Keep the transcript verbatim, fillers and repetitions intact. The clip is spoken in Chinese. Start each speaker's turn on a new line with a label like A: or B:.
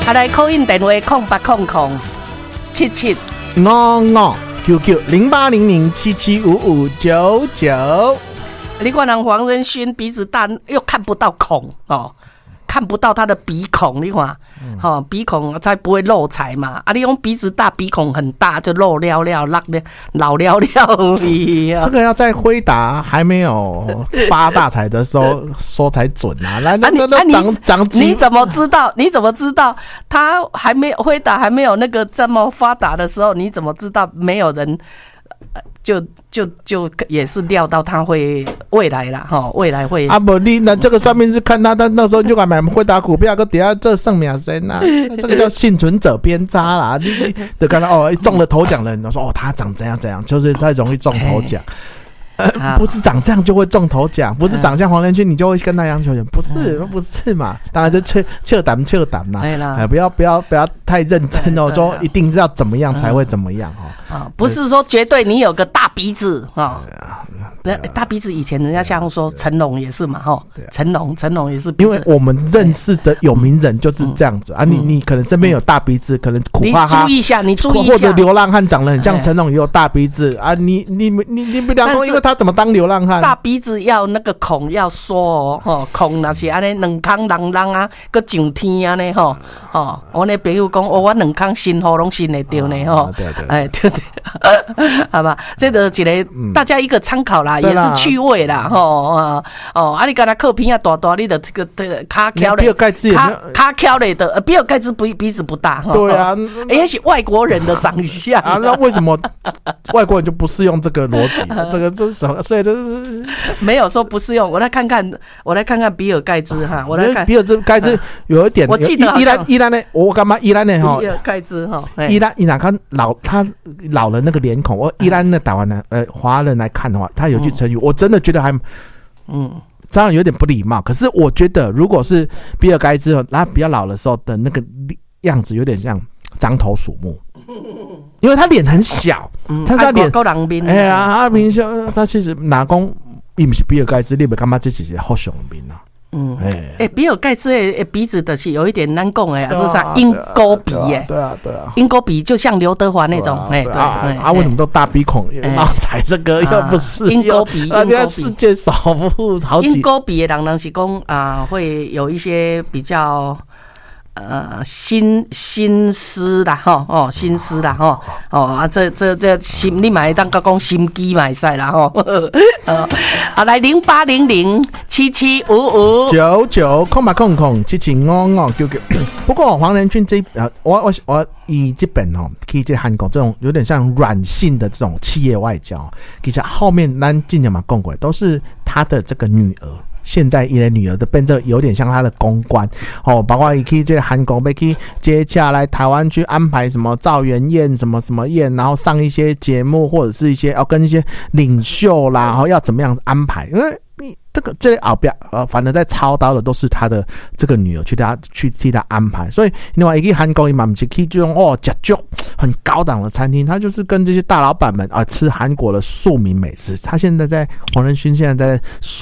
A: 啊，来call in电话空八空空七七
B: 五五九九零八零零七七五五九九。
A: 你看人黄仁勋鼻子大又看不到孔哦，看不到他的鼻孔，你看，嗯哦、鼻孔才不会漏财嘛。啊，你用鼻子大，鼻孔很大，就漏了了，落了老了了。
B: 这个要在辉达还没有发大财的时候说才准啊！来，那那那涨涨几？
A: 你怎么知道？你怎么知道他还没有辉达还没有那个这么发达的时候？你怎么知道没有人？就就就也是料到他会未来啦，哈，未来会
B: 啊不，你那这个算命是看他，他那时候就敢买辉达股票，搁底下这剩命身啊，这个叫幸存者偏差啦。你你就看到哦，中了头奖的人，说哦他长怎样怎样，就是他容易中头奖。呃，不是长这样就会中头奖，不是长像黄仁勋你就会跟他一样求钱，不是，不是嘛？当然就切切胆切胆啦，哎，不要不要不要太认真哦，说一定要怎么样才会怎么样哦。
A: 啊，不是说绝对你有个大鼻子啊。大鼻子以前人家像说成龙也是嘛，哈，成龙成龙也是，
B: 因为我们认识的有名人就是这样子啊。你你可能身边有大鼻子，可能苦哈哈，
A: 你注意一下，你注意一下，
B: 或者流浪汉长得很像成龙也有大鼻子啊。你你你你不了解，因为他怎么当流浪汉？
A: 大鼻子要那个孔要缩哦，孔那是安尼两空啷啷啊，搁上天安尼吼哦。我那朋友讲，哦，我两空心喉咙心会掉呢吼，
B: 对对，
A: 哎对对，好吧，这个一个大家一个参考啦。也是趣味啦，吼哦哦，啊！你刚才靠片啊大大，你的这个这个卡翘嘞，卡卡翘嘞的，比尔盖茨鼻鼻子不大，
B: 对啊，
A: 也是外国人的长相
B: 啊。那为什么外国人就不适用这个逻辑？这个这是什么？所以这是
A: 没有说不适用。我来看看，我来看看比尔盖茨哈，我来看
B: 比尔盖茨有一点，
A: 我记得
B: 伊兰伊兰呢，我干嘛伊兰呢？哈，
A: 比尔盖茨哈，
B: 伊兰伊兰看老他老了那个脸孔，我伊兰的台湾人呃华人来看的话，他有句成语，我真的觉得还嗯，这样有点不礼貌。可是我觉得，如果是比尔盖茨他比较老的时候的那个样子，有点像獐头鼠目，因为他脸很小，嗯、他是脸
A: 够人面，
B: 哎呀，他面相他其实哪讲，伊不是比尔盖茨，你不干嘛这只是好上面啊？
A: 嗯，哎、欸，比尔盖茨的鼻子的是有一点难讲哎，这是鹰钩鼻哎，
B: 对啊，对啊，
A: 鹰钩鼻就像刘德华那种哎，对
B: 啊，啊，为什么都大鼻孔？然后踩这个又不是
A: 鹰钩鼻，
B: 啊，现在世界少不好几
A: 鹰钩鼻的人人是讲啊，会有一些比较。呃，心心思啦，吼哦，心思啦，吼哦啊，这这这心，你买当个讲心机买赛啦，吼，呃，啊来零八零零七七五五
B: 九九空八空空七七五五九九。不过黄仁勋这呃，我我我以这本哦，其实韩国这种有点像软性的这种企业外交，其实后面咱之前嘛讲过，都是他的这个女儿。现在伊的女儿的变这有点像他的公关哦，包括伊去这韩国要去接洽来台湾去安排什么赵元宴什么什么宴，然后上一些节目或者是一些要、哦、跟一些领袖啦，然后要怎么样安排，因为你这个这后边呃，反正在操刀的都是他的这个女儿去他去替他安排，所以另外一个韩国伊嘛不是去这种哦，吃酒很高档的餐厅，他就是跟这些大老板们啊吃韩国的庶民美食。他现在在黄仁勋现在在